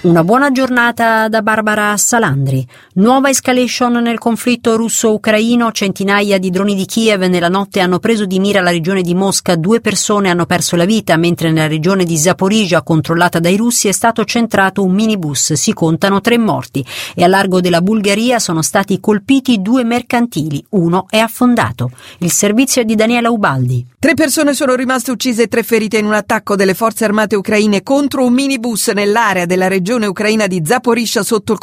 Una buona giornata da Barbara Salandri. Nuova escalation nel conflitto russo-ucraino. Centinaia di droni di Kiev nella notte hanno preso di mira la regione di Mosca. 2 persone hanno perso la vita, mentre nella regione di Zaporizhzhia, controllata dai russi, è stato centrato un minibus. Si contano 3 morti. E a largo della Bulgaria sono stati colpiti 2 mercantili. Uno è affondato. Il servizio è di Daniela Ubaldi. 3 persone sono rimaste uccise e 3 ferite in un attacco delle forze armate ucraine contro un minibus nell'area della regione ucraina di Zaporizhzhia sotto il